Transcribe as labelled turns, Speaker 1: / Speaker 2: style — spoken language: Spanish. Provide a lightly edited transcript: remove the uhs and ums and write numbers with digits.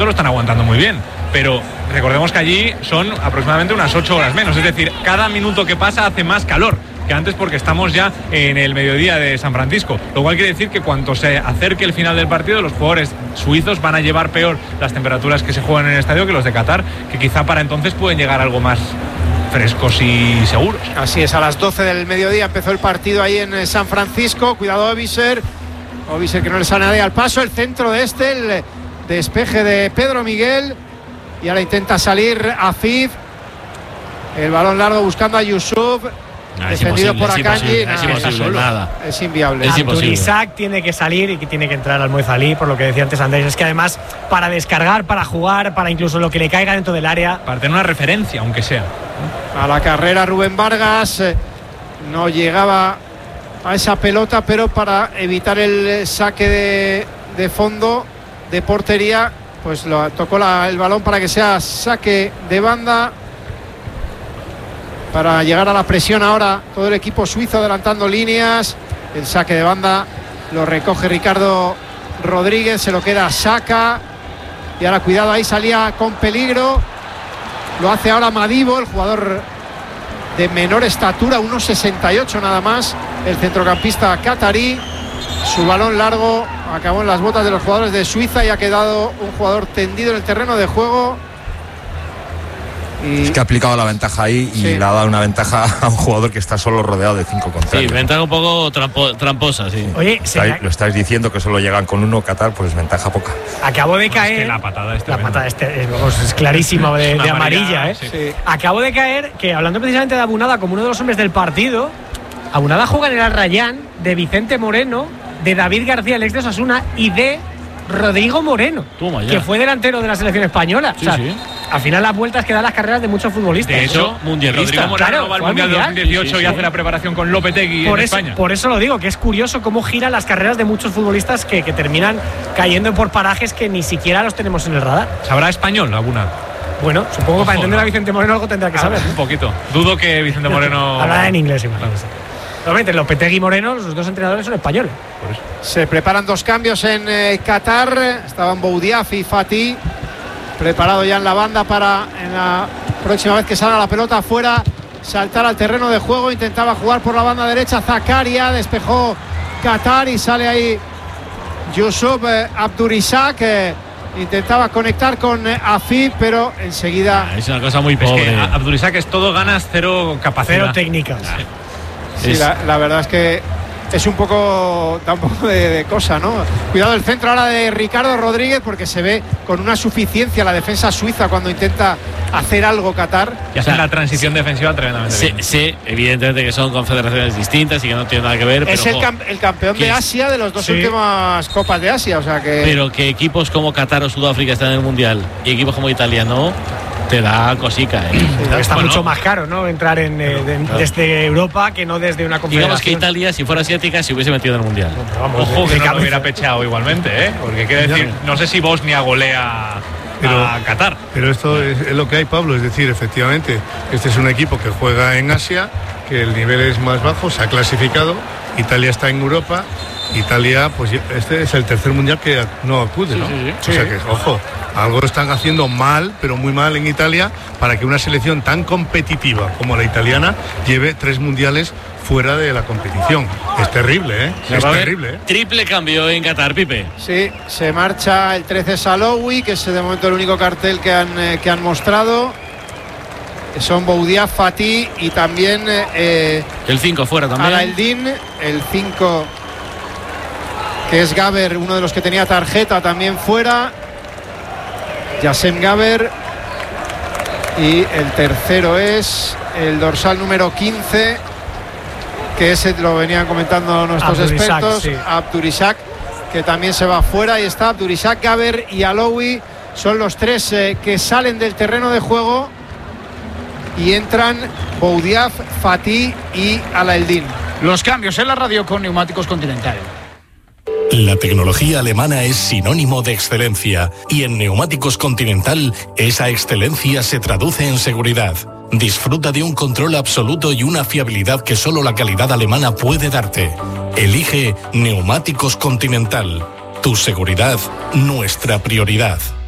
Speaker 1: momento lo están aguantando muy bien, pero recordemos que allí son aproximadamente unas 8 horas menos, es decir, cada minuto que pasa hace más calor que antes porque estamos ya en el mediodía de San Francisco, lo cual quiere decir que cuanto se acerque el final del partido, los jugadores suizos van a llevar peor las temperaturas que se juegan en el estadio que los de Qatar, que quizá para entonces pueden llegar algo más frescos y seguros.
Speaker 2: Así es, a las 12 del mediodía empezó el partido ahí en San Francisco. Cuidado Obiser que no le sale nadie al paso, el centro de el despeje de Pedro Miguel y ahora intenta salir Afif, el balón largo buscando a Yusuf, defendido por Akanji. Es inviable.
Speaker 3: Abdul-Razak tiene que salir y que tiene que entrar Al-Muezali, por lo que decía antes Andrés, es que además para descargar, para jugar, para incluso lo que le caiga dentro del área,
Speaker 1: para tener una referencia aunque sea.
Speaker 2: A la carrera Rubén Vargas, no llegaba a esa pelota, pero para evitar el saque de fondo de portería, pues lo tocó el balón para que sea saque de banda. Para llegar a la presión ahora todo el equipo suizo adelantando líneas. El saque de banda lo recoge Ricardo Rodríguez, se lo queda Saka. Y ahora cuidado, ahí salía con peligro. Lo hace ahora Madibo, el jugador de menor estatura, 1,68 nada más, el centrocampista catarí. Su balón largo acabó en las botas de los jugadores de Suiza y ha quedado un jugador tendido en el terreno de juego.
Speaker 4: Es que ha aplicado la ventaja ahí y le ha dado una ventaja a un jugador que está solo rodeado de 5 contrarios.
Speaker 5: Sí, ventaja un poco tramposa, sí.
Speaker 3: Oye,
Speaker 4: lo estáis diciendo que solo llegan con uno Qatar, pues ventaja poca.
Speaker 3: Acabo de caer.
Speaker 1: Es que la patada
Speaker 3: es clarísima de amarilla, ¿eh?
Speaker 1: Sí.
Speaker 3: Acabo de caer que, hablando precisamente de Abunada como uno de los hombres del partido, Abunada juega en el Al-Rayyan de Vicente Moreno, de David García, el ex de Osasuna, y de Rodrigo Moreno, que fue delantero de la selección española.
Speaker 5: Sí,
Speaker 3: al final las vueltas que dan las carreras de muchos futbolistas.
Speaker 1: De hecho,
Speaker 5: mundialista.
Speaker 1: Rodrigo Moreno va al Mundial 2018 y hace la preparación con Lopetegui en España.
Speaker 3: Por eso lo digo, que es curioso cómo giran las carreras de muchos futbolistas que terminan cayendo por parajes que ni siquiera los tenemos en el radar.
Speaker 1: ¿Sabrá español alguna?
Speaker 3: Bueno, supongo que para entender a Vicente Moreno algo tendrá que saber.
Speaker 1: Un poquito. Dudo que Vicente Moreno
Speaker 3: hablará en inglés, imagínate. Realmente, Lopetegui y Moreno, los dos entrenadores son españoles.
Speaker 1: Por eso.
Speaker 2: Se preparan dos cambios en Qatar. Estaban Boudiaf y Fatih preparado ya en la banda para en la próxima vez que salga la pelota afuera saltar al terreno de juego. Intentaba jugar por la banda derecha Zakaria, despejó Qatar y sale ahí Yusuf Abdul-Razak. Intentaba conectar con Afif, pero enseguida
Speaker 5: es una cosa muy pobre.
Speaker 1: Es que Abdul-Razak es todo ganas, cero capacidad,
Speaker 3: cero técnicas.
Speaker 2: Sí, la verdad es que es un poco, da un poco de cosa, ¿no? Cuidado el centro ahora de Ricardo Rodríguez, porque se ve con una suficiencia la defensa suiza cuando intenta hacer algo Qatar.
Speaker 1: Y hacen la transición defensiva tremendamente bien.
Speaker 5: Sí, evidentemente que son confederaciones distintas y que no tienen nada que ver.
Speaker 2: Es
Speaker 5: pero,
Speaker 2: el campeón de Asia de los dos últimas Copas de Asia, o sea que...
Speaker 5: Pero que equipos como Qatar o Sudáfrica están en el Mundial y equipos como Italia no, te da cosica, ¿eh?
Speaker 3: Está mucho más caro, ¿no? Entrar desde Europa que no desde una confederación.
Speaker 5: Digamos que Italia, si fuera asiática, se hubiese metido en el Mundial.
Speaker 1: Ojo que no lo hubiera pecheado igualmente, ¿eh? Porque quiere decir, no sé si Bosnia golea a Qatar.
Speaker 6: Pero esto es lo que hay, Pablo, es decir, efectivamente, este es un equipo que juega en Asia, que el nivel es más bajo, se ha clasificado, Italia está en Europa, Italia, pues este es el tercer mundial que no acude, ¿no? O sea que, ojo, algo están haciendo mal, pero muy mal en Italia, para que una selección tan competitiva como la italiana lleve 3 mundiales fuera de la competición. Es terrible, ¿eh? Es terrible, ¿eh?
Speaker 5: Triple cambio en Qatar, Pipe.
Speaker 2: Sí, se marcha el 13 Saloui, que es de momento el único cartel que han mostrado. Son Boudiaf, Fatih y también
Speaker 5: el 5 fuera también.
Speaker 2: Alaeldin, el 5 que es Gaber, uno de los que tenía tarjeta, también fuera. Yassem Gaber. Y el tercero es el dorsal número 15, que ese lo venían comentando nuestros expertos, Abdul-Razak, que también se va fuera. Y está Abdul-Razak, Gaber y Aloui, son los 3 que salen del terreno de juego, y entran Boudiaf, Fatih y Alaeldin.
Speaker 7: Los cambios en la radio con Neumáticos Continental.
Speaker 8: La tecnología alemana es sinónimo de excelencia y en Neumáticos Continental esa excelencia se traduce en seguridad. Disfruta de un control absoluto y una fiabilidad que solo la calidad alemana puede darte. Elige Neumáticos Continental. Tu seguridad, nuestra prioridad.